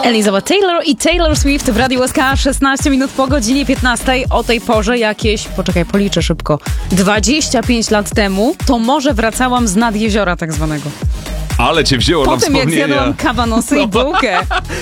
Elizabeth Taylor i Taylor Swift w Radiu SK 16 minut po godzinie 15. O tej porze jakieś, policzę szybko, 25 lat temu to może wracałam z nad jeziora tak zwanego. Ale cię wzięło Po na tym jak wspomnienia. zjadłam kabanosy i bułkę.